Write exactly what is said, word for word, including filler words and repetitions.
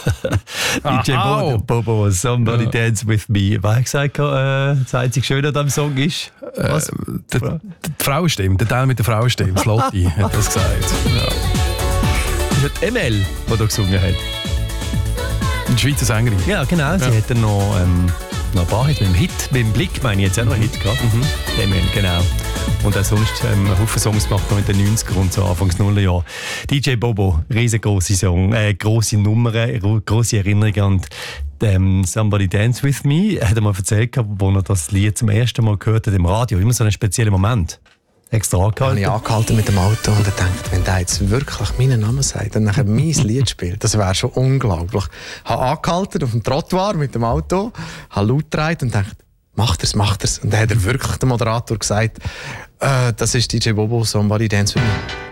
D J Bobo, Bobo, Somebody ja. Dance With Me. Was hat er gesagt, äh, das einzige Schöne an diesem Song ist? Was? Äh, die, die Frauenstimme, der Teil mit der Frauenstimme, Slotty hat das gesagt. Ja. Das ist M L, die da gesungen hat. Die Schweizer Sängerin. Ja, genau. Sie ja. hat dann noch, ähm, noch ein paar Hits mit dem Hit, mit dem Blick, meine ich, jetzt auch noch einen Hit gehabt. Mhm. M L, genau. Und auch sonst ähm, einen Haufen Songs gemacht noch in den neunziger und so Anfangs Nullerjahr. D J Bobo, riesengroße Song, äh, grosse Nummern, grosse Erinnerungen und ähm, Somebody Dance With Me hat er mal erzählt, als er das Lied zum ersten Mal gehört hat im Radio. Immer so einen speziellen Moment. Extra angehalten. Ich habe angehalten mit dem Auto und gedacht, wenn der jetzt wirklich meinen Namen sagt und nachher mein Lied spielt, das wäre schon unglaublich. Ich habe angehalten auf dem Trottoir mit dem Auto, habe laut gedreht und dachte, macht er's, macht er's. Und dann hat er wirklich der Moderator gesagt, äh, das ist D J Bobo, Somebody Dance With Me.